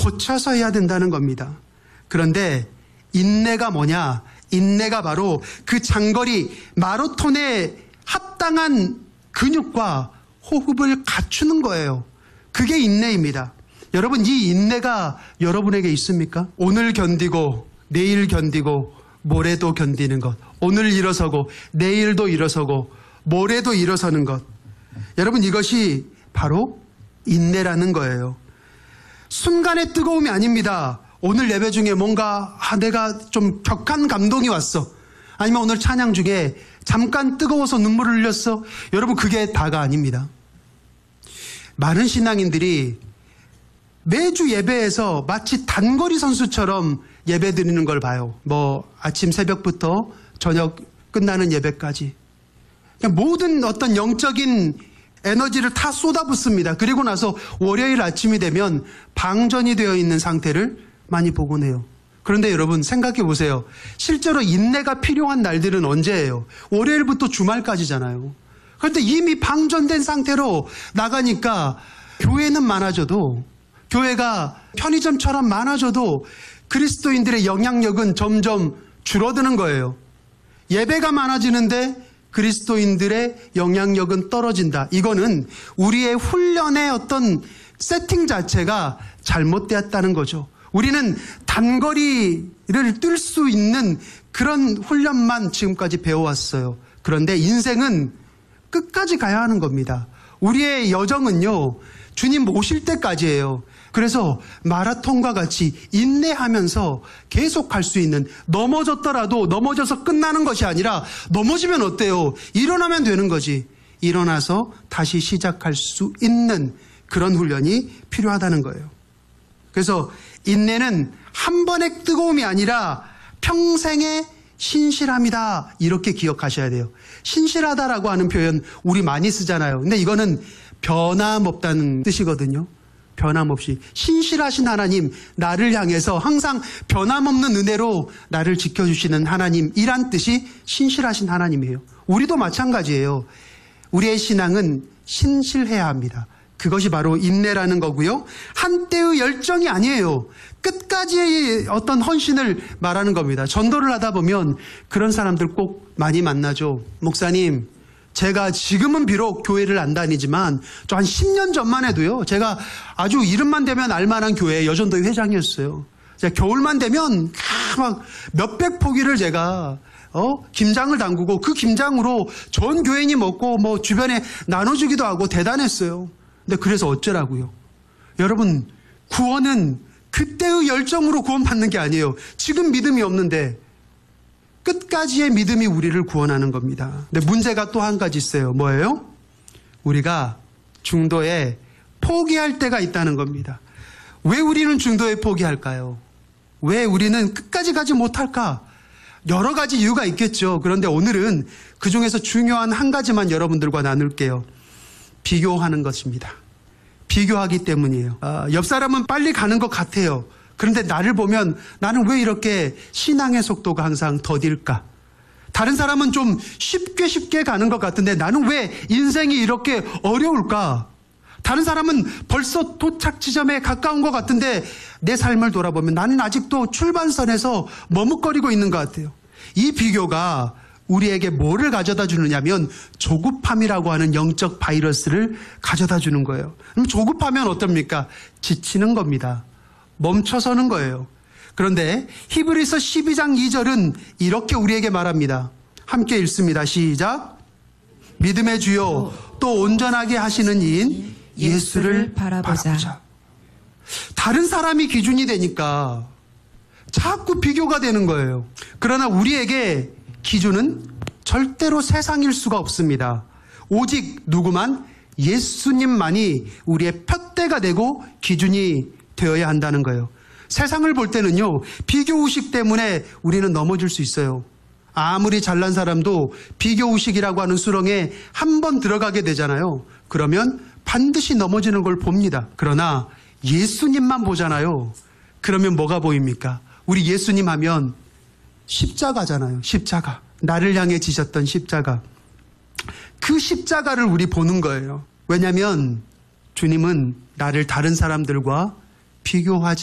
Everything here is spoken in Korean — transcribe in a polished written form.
고쳐서 해야 된다는 겁니다. 그런데 인내가 뭐냐? 인내가 바로 그 장거리 마라톤에 합당한 근육과 호흡을 갖추는 거예요. 그게 인내입니다. 여러분, 이 인내가 여러분에게 있습니까? 오늘 견디고 내일 견디고 모레도 견디는 것, 오늘 일어서고 내일도 일어서고 모레도 일어서는 것, 여러분, 이것이 바로 인내라는 거예요. 순간의 뜨거움이 아닙니다. 오늘 예배 중에 뭔가 내가 좀 격한 감동이 왔어, 아니면 오늘 찬양 중에 잠깐 뜨거워서 눈물을 흘렸어. 여러분, 그게 다가 아닙니다. 많은 신앙인들이 매주 예배에서 마치 단거리 선수처럼 예배 드리는 걸 봐요. 아침 새벽부터 저녁 끝나는 예배까지 그냥 모든 어떤 영적인 에너지를 다 쏟아붓습니다. 그리고 나서 월요일 아침이 되면 방전이 되어 있는 상태를 많이 보곤 해요. 그런데 여러분, 생각해 보세요. 실제로 인내가 필요한 날들은 언제예요? 월요일부터 주말까지잖아요. 그런데 이미 방전된 상태로 나가니까 교회는 많아져도, 교회가 편의점처럼 많아져도 그리스도인들의 영향력은 점점 줄어드는 거예요. 예배가 많아지는데 그리스도인들의 영향력은 떨어진다. 이거는 우리의 훈련의 어떤 세팅 자체가 잘못되었다는 거죠. 우리는 단거리를 뛸 수 있는 그런 훈련만 지금까지 배워왔어요. 그런데 인생은 끝까지 가야 하는 겁니다. 우리의 여정은요, 주님 오실 때까지예요. 그래서 마라톤과 같이 인내하면서 계속 갈 수 있는, 넘어졌더라도 넘어져서 끝나는 것이 아니라, 넘어지면 어때요? 일어나면 되는 거지. 일어나서 다시 시작할 수 있는 그런 훈련이 필요하다는 거예요. 그래서 인내는 한 번의 뜨거움이 아니라 평생의 신실함이다, 이렇게 기억하셔야 돼요. 신실하다라고 하는 표현 우리 많이 쓰잖아요. 근데 이거는 변함없다는 뜻이거든요. 변함없이 신실하신 하나님, 나를 향해서 항상 변함없는 은혜로 나를 지켜주시는 하나님이란 뜻이 신실하신 하나님이에요. 우리도 마찬가지예요. 우리의 신앙은 신실해야 합니다. 그것이 바로 인내라는 거고요. 한때의 열정이 아니에요. 끝까지의 어떤 헌신을 말하는 겁니다. 전도를 하다 보면 그런 사람들 꼭 많이 만나죠. 목사님, 제가 지금은 비록 교회를 안 다니지만 저 한 10년 전만 해도요, 제가 아주 이름만 대면 알만한 교회 여전도회 회장이었어요. 제가 겨울만 되면 막 몇백 포기를 제가 김장을 담그고 그 김장으로 전 교인이 먹고 주변에 나눠주기도 하고 대단했어요. 근데 그래서 어쩌라고요? 여러분, 구원은 그때의 열정으로 구원받는 게 아니에요. 지금 믿음이 없는데 끝까지의 믿음이 우리를 구원하는 겁니다. 근데 문제가 또 한 가지 있어요. 뭐예요? 우리가 중도에 포기할 때가 있다는 겁니다. 왜 우리는 중도에 포기할까요? 왜 우리는 끝까지 가지 못할까? 여러 가지 이유가 있겠죠. 그런데 오늘은 그 중에서 중요한 한 가지만 여러분들과 나눌게요. 비교하는 것입니다. 비교하기 때문이에요. 옆 사람은 빨리 가는 것 같아요. 그런데 나를 보면 나는 왜 이렇게 신앙의 속도가 항상 더딜까? 다른 사람은 좀 쉽게 가는 것 같은데 나는 왜 인생이 이렇게 어려울까? 다른 사람은 벌써 도착 지점에 가까운 것 같은데 내 삶을 돌아보면 나는 아직도 출발선에서 머뭇거리고 있는 것 같아요. 이 비교가 우리에게 뭐를 가져다 주느냐면 조급함이라고 하는 영적 바이러스를 가져다 주는 거예요. 그럼 조급하면 어떻습니까? 지치는 겁니다. 멈춰서는 거예요. 그런데 히브리서 12장 2절은 이렇게 우리에게 말합니다. 함께 읽습니다. 시작. 믿음의 주요 또 온전하게 하시는 이인 예수를 바라보자. 다른 사람이 기준이 되니까 자꾸 비교가 되는 거예요. 그러나 우리에게 기준은 절대로 세상일 수가 없습니다. 오직 누구만? 예수님만이 우리의 푯대가 되고 기준이 되어야 한다는 거예요. 세상을 볼 때는요, 비교의식 때문에 우리는 넘어질 수 있어요. 아무리 잘난 사람도 비교의식이라고 하는 수렁에 한번 들어가게 되잖아요. 그러면 반드시 넘어지는 걸 봅니다. 그러나 예수님만 보잖아요. 그러면 뭐가 보입니까? 우리 예수님 하면 십자가잖아요. 십자가. 나를 향해 지셨던 십자가. 그 십자가를 우리 보는 거예요. 왜냐하면 주님은 나를 다른 사람들과 비교하지